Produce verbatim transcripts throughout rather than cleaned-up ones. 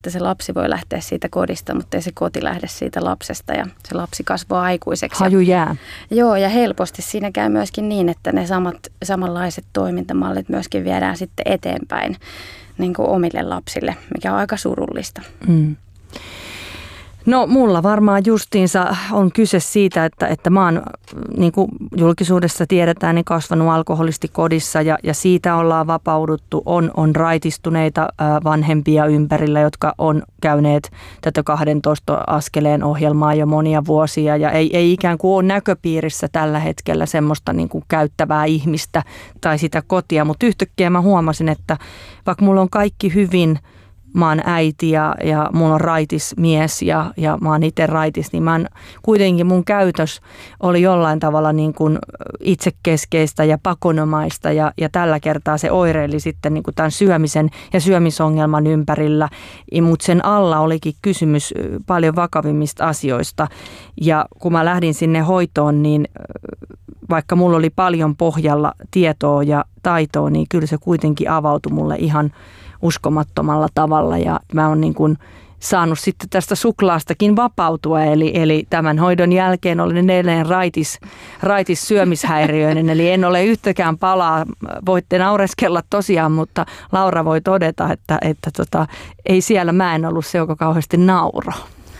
että se lapsi voi lähteä siitä kodista, mutta ei se koti lähde siitä lapsesta ja se lapsi kasvaa aikuiseksi. Haju jää. Joo, ja helposti siinä käy myöskin niin, että ne samat, samanlaiset toimintamallit myöskin viedään sitten eteenpäin niin kuin omille lapsille, mikä on aika surullista. Mm. No mulla varmaan justiinsa on kyse siitä, että, että mä oon, niin kuin julkisuudessa tiedetään, niin kasvanut alkoholistikodissa ja, ja siitä ollaan vapauduttu. On, on raitistuneita vanhempia ympärillä, jotka on käyneet tätä kahdentoista askeleen ohjelmaa jo monia vuosia ja ei, ei ikään kuin ole näköpiirissä tällä hetkellä semmoista niin kuin käyttävää ihmistä tai sitä kotia, mutta yhtäkkiä mä huomasin, että vaikka mulla on kaikki hyvin, mä oon äiti ja, ja mulla on raitis mies ja, ja mä oon itse raitis, niin mä oon, kuitenkin mun käytös oli jollain tavalla niin kuin itsekeskeistä ja pakonomaista ja, ja tällä kertaa se oireili sitten niin kuin tämän syömisen ja syömisongelman ympärillä, mutta sen alla olikin kysymys paljon vakavimmista asioista ja kun mä lähdin sinne hoitoon, niin vaikka mulla oli paljon pohjalla tietoa ja taitoa, niin kyllä se kuitenkin avautui mulle ihan uskomattomalla tavalla ja mä oon niin kuin saanut sitten tästä suklaastakin vapautua, eli, eli tämän hoidon jälkeen olen edelleen raitis, raitis syömishäiriöinen, eli en ole yhtäkään palaa, voitte naureskella tosiaan, mutta Laura voi todeta, että, että tota, ei siellä mä en ollut se, joka kauheasti nauro.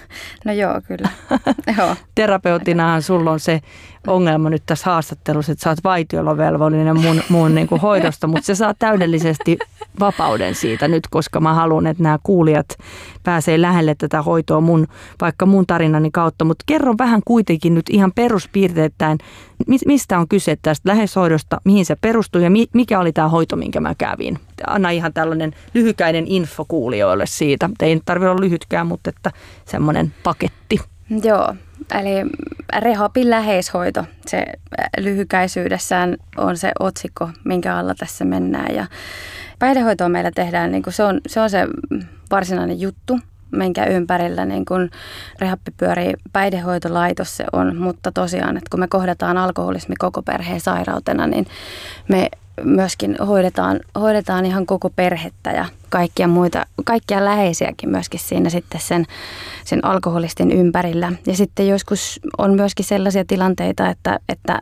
No joo, kyllä. Joo. Terapeutinahan sulla on se ongelma nyt tässä haastattelussa, että sä oot vaitiolovelvollinen mun, mun niin kuin hoidosta, mutta se saa täydellisesti vapauden siitä nyt, koska mä haluan, että nämä kuulijat pääsee lähelle tätä hoitoa mun, vaikka mun tarinani kautta. Mutta kerro vähän kuitenkin nyt ihan peruspiirteittäin, mistä on kyse tästä läheishoidosta, mihin se perustuu ja mikä oli tämä hoito, minkä mä kävin. Anna ihan tällainen lyhykäinen info kuulijoille siitä. Ei nyt tarvitse olla lyhytkään, mutta että semmoinen paketti. Joo, eli Rehabin läheishoito, se lyhykäisyydessään on se otsikko, minkä alla tässä mennään. Ja päihdehoitoa meillä tehdään, niin kuin se, on, se on se varsinainen juttu, minkä ympärillä niin kuin Rehabbi pyörii, päihdehoitolaitos se on, mutta tosiaan, että kun me kohdataan alkoholismi koko perheen sairautena, niin me myöskin hoidetaan, hoidetaan ihan koko perhettä ja kaikkia muita, kaikkia läheisiäkin myöskin siinä sitten sen, sen alkoholistin ympärillä. Ja sitten joskus on myöskin sellaisia tilanteita, että, että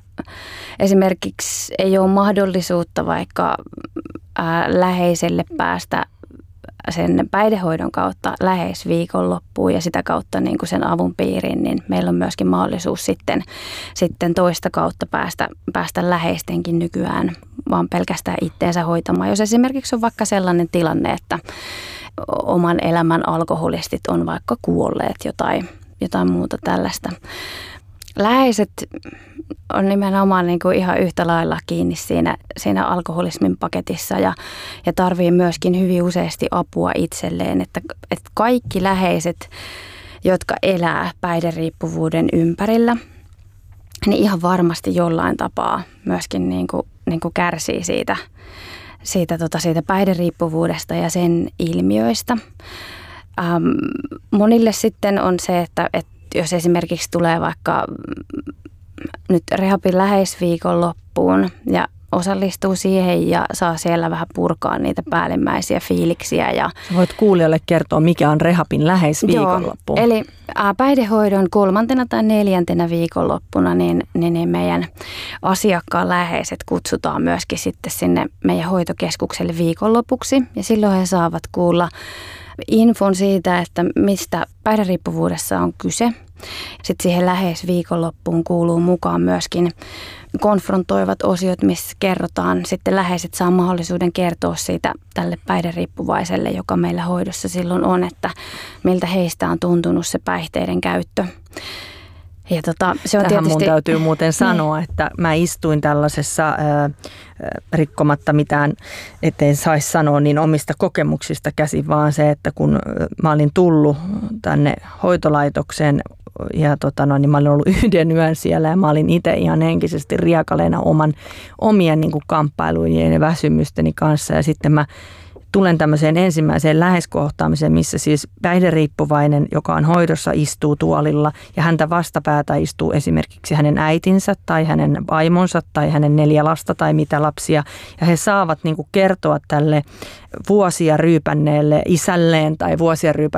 esimerkiksi ei ole mahdollisuutta vaikka ää, läheiselle päästä sen päihdehoidon kautta läheisviikonloppuun ja sitä kautta niin kuin sen avun piiriin, niin meillä on myöskin mahdollisuus sitten, sitten toista kautta päästä, päästä läheistenkin nykyään vaan pelkästään itteensä hoitamaan. Jos esimerkiksi on vaikka sellainen tilanne, että oman elämän alkoholistit on vaikka kuolleet jotain, jotain muuta tällaista. Läheiset on nimenomaan niin kuin ihan yhtä lailla kiinni siinä, siinä alkoholismin paketissa ja, ja tarvii myöskin hyvin useasti apua itselleen, että, että kaikki läheiset, jotka elää päihderiippuvuuden ympärillä, niin ihan varmasti jollain tapaa myöskin niin kuin, niin kuin kärsii siitä, siitä, tota, siitä päihderiippuvuudesta ja sen ilmiöistä. Ähm, monille sitten on se, että, että jos esimerkiksi tulee vaikka nyt Rehabin läheisviikonloppuun ja osallistuu siihen ja saa siellä vähän purkaa niitä päällimmäisiä fiiliksiä. Ja sä voit kuulijalle kertoa, mikä on Rehabin läheisviikonloppu. Joo, eli päihdehoidon kolmantena tai neljäntenä viikonloppuna niin, niin, niin meidän asiakkaan läheiset kutsutaan myöskin sitten sinne meidän hoitokeskukselle viikonlopuksi ja silloin he saavat kuulla infon siitä, että mistä päihderiippuvuudessa on kyse. Sitten siihen läheisviikonloppuun kuuluu mukaan myöskin konfrontoivat osiot, missä kerrotaan, sitten läheiset saa mahdollisuuden kertoa siitä tälle päihderiippuvaiselle, joka meillä hoidossa silloin on, että miltä heistä on tuntunut se päihteiden käyttö. Ja tota, se on Tähän tietysti mun täytyy muuten sanoa, että mä istuin tällaisessa ää, rikkomatta mitään, ettei saisi sanoa niin omista kokemuksista käsin, vaan se, että kun mä olin tullut tänne hoitolaitokseen ja tota no, niin mä olin ollut yhden yön siellä ja mä olin itse ihan henkisesti riekaleena oman, omien niin kuin kamppailujen ja väsymysteni kanssa ja sitten mä tulen tämmöiseen ensimmäiseen läheskohtaamiseen, missä siis päihderiippuvainen, joka on hoidossa, istuu tuolilla ja häntä vastapäätä istuu esimerkiksi hänen äitinsä tai hänen vaimonsa tai hänen neljä lasta tai mitä lapsia. Ja he saavat niin kuin kertoa tälle vuosia ryypänneelle isälleen tai vuosia ryypänneelle